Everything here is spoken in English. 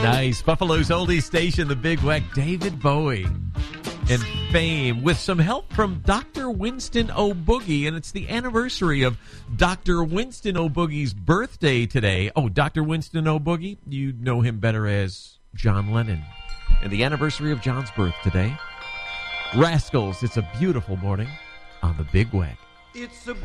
Nice. Buffalo's oldie station, the Big Weck, David Bowie. And Fame, with some help from Dr. Winston O'Boogie, and it's the anniversary of Dr. Winston O'Boogie's birthday today. Oh, Dr. Winston O'Boogie, you know him better as John Lennon. And the anniversary of John's birth today. Rascals, it's a beautiful morning on the Big Weck. It's a